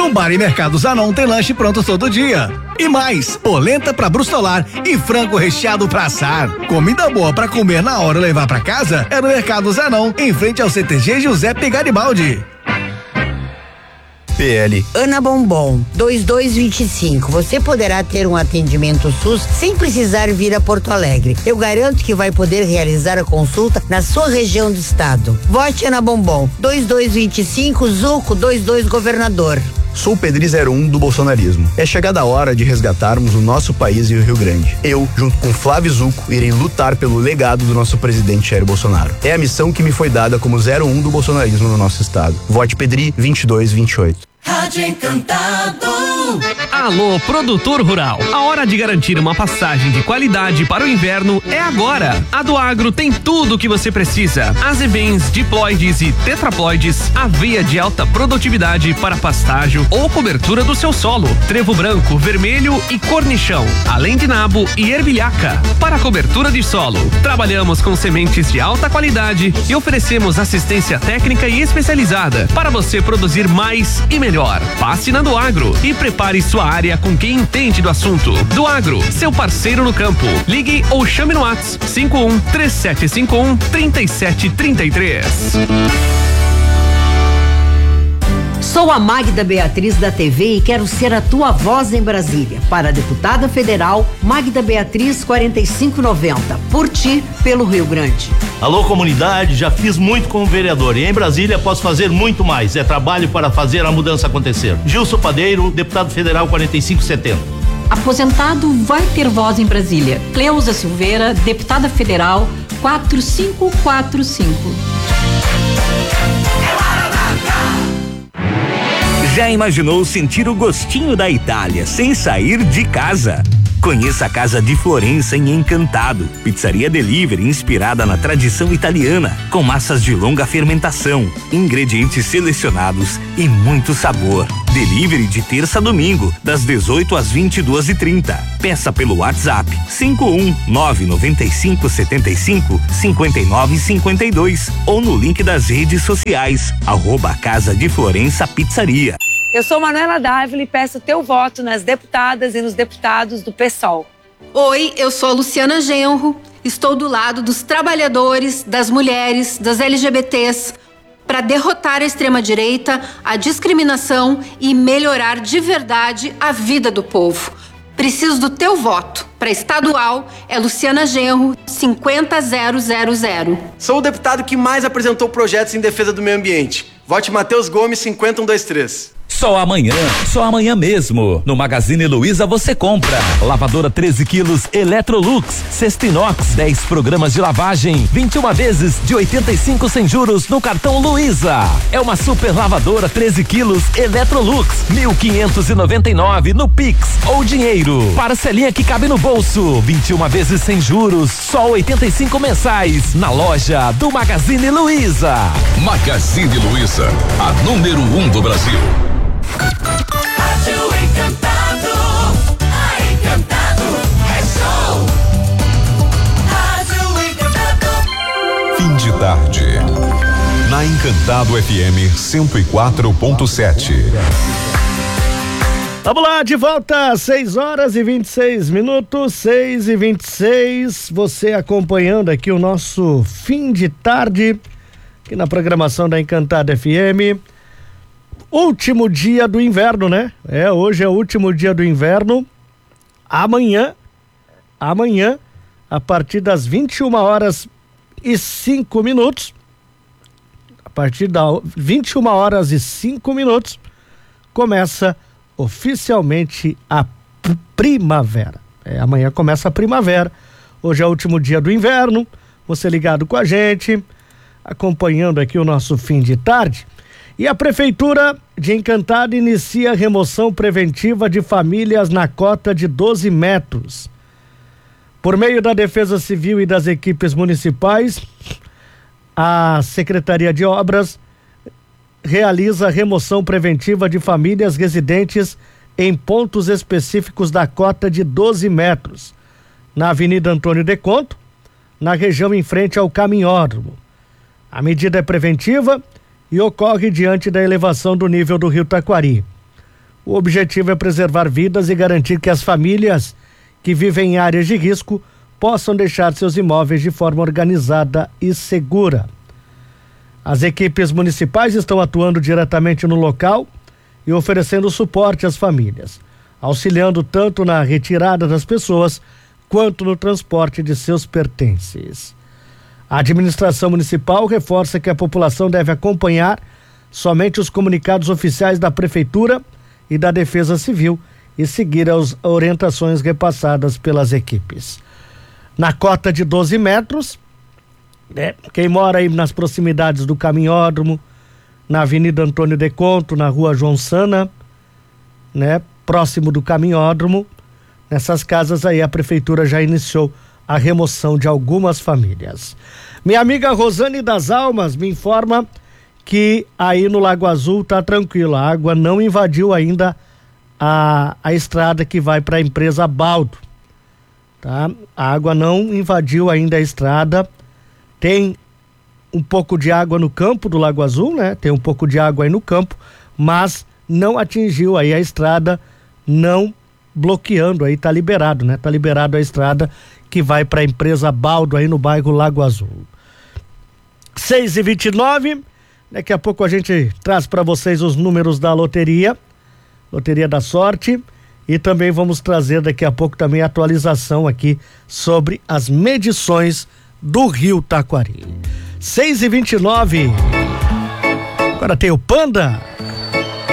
No Bar e Mercado Zanon tem lanche pronto todo dia. E mais, polenta pra brustolar e frango recheado pra assar. Comida boa pra comer na hora e levar pra casa é no Mercado Zanon, em frente ao CTG Giuseppe Garibaldi. PL Ana Bombom, 2225. Você poderá ter um atendimento SUS sem precisar vir a Porto Alegre. Eu garanto que vai poder realizar a consulta na sua região do estado. Vote Ana Bombom, 2225, Zuco 22 Governador. Sou o Pedri 01 do bolsonarismo. É chegada a hora de resgatarmos o nosso país e o Rio Grande. Eu, junto com Flávio Zuco, irei lutar pelo legado do nosso presidente Jair Bolsonaro. É a missão que me foi dada como 01 do bolsonarismo no nosso estado. Vote Pedri 2228. Rádio Encantado. Alô, produtor rural. A hora de garantir uma passagem de qualidade para o inverno é agora. A do Agro tem tudo o que você precisa. Azevens, diploides e tetraploides, aveia de alta produtividade para pastágio ou cobertura do seu solo, trevo branco, vermelho e cornichão, além de nabo e ervilhaca para cobertura de solo. Trabalhamos com sementes de alta qualidade e oferecemos assistência técnica e especializada para você produzir mais e melhor. Passe na do Agro e prepare sua área com quem entende do assunto. Do Agro, seu parceiro no campo. Ligue ou chame no WhatsApp 51-3751-3733. Sou a Magda Beatriz da TV e quero ser a tua voz em Brasília. Para a deputada federal, Magda Beatriz 4590. Por ti, pelo Rio Grande. Alô, comunidade, já fiz muito como vereador e em Brasília posso fazer muito mais. É trabalho para fazer a mudança acontecer. Gilson Padeiro, deputado federal 4570. Aposentado vai ter voz em Brasília. Cleusa Silveira, deputada federal 4545. Já imaginou sentir o gostinho da Itália sem sair de casa? Conheça a Casa di Florença em Encantado, pizzaria delivery inspirada na tradição italiana, com massas de longa fermentação, ingredientes selecionados e muito sabor. Delivery de terça a domingo, das 18 às 22h30. Peça pelo WhatsApp 51995755952 ou no link das redes sociais @Casa di Florença Pizzaria. Eu sou Manuela Dávila e peço teu voto nas deputadas e nos deputados do PSOL. Oi, eu sou a Luciana Genro, estou do lado dos trabalhadores, das mulheres, das LGBTs, para derrotar a extrema-direita, a discriminação e melhorar de verdade a vida do povo. Preciso do teu voto. Para estadual, é Luciana Genro, 50000. Sou o deputado que mais apresentou projetos em defesa do meio ambiente. Vote Matheus Gomes, 50123. Só amanhã mesmo. No Magazine Luiza você compra lavadora 13 quilos Electrolux, cesta inox, 10 programas de lavagem, 21 vezes de 85 sem juros no cartão Luiza. É uma super lavadora 13 quilos Electrolux, 1.599 no Pix ou dinheiro. Parcelinha que cabe no bolso, 21 vezes sem juros, só 85 mensais na loja do Magazine Luiza. Magazine Luiza, a número 1 do Brasil. Rádio Encantado, Encantado é show. Rádio Encantado. Fim de tarde. Na Encantado FM 104.7. Vamos lá, de volta, 6h26, 6h26. Você acompanhando aqui o nosso fim de tarde, aqui na programação da Encantado FM. Último dia do inverno, né? Hoje é o último dia do inverno. Amanhã, a partir das 21h05, a partir das 21h05, começa oficialmente a primavera. Amanhã começa a primavera. Hoje é o último dia do inverno. Você ligado com a gente, acompanhando aqui o nosso fim de tarde. E a Prefeitura de Encantado inicia a remoção preventiva de famílias na cota de 12 metros. Por meio da Defesa Civil e das equipes municipais, a Secretaria de Obras realiza a remoção preventiva de famílias residentes em pontos específicos da cota de 12 metros, na Avenida Antônio de Conto, na região em frente ao caminhódromo. A medida é preventiva e ocorre diante da elevação do nível do Rio Taquari. O objetivo é preservar vidas e garantir que as famílias que vivem em áreas de risco possam deixar seus imóveis de forma organizada e segura. As equipes municipais estão atuando diretamente no local e oferecendo suporte às famílias, auxiliando tanto na retirada das pessoas quanto no transporte de seus pertences. A administração municipal reforça que a população deve acompanhar somente os comunicados oficiais da Prefeitura e da Defesa Civil e seguir as orientações repassadas pelas equipes. Na cota de 12 metros, quem mora aí nas proximidades do caminhódromo, na Avenida Antônio de Conto, na Rua João Sana, próximo do caminhódromo, nessas casas aí a Prefeitura já iniciou a remoção de algumas famílias. Minha amiga Rosane das Almas me informa que aí no Lago Azul tá tranquilo, a água não invadiu ainda a estrada que vai para a empresa Baldo, tá? A água não invadiu ainda a estrada, tem um pouco de água no campo do Lago Azul, tem um pouco de água aí no campo, mas não atingiu aí a estrada, não bloqueando aí, tá liberado, tá liberado a estrada que vai para a empresa Baldo aí no bairro Lago Azul. 6h29, daqui a pouco a gente traz para vocês os números da loteria da sorte, e também vamos trazer daqui a pouco também a atualização aqui sobre as medições do Rio Taquari. 6h29, agora tem o Panda.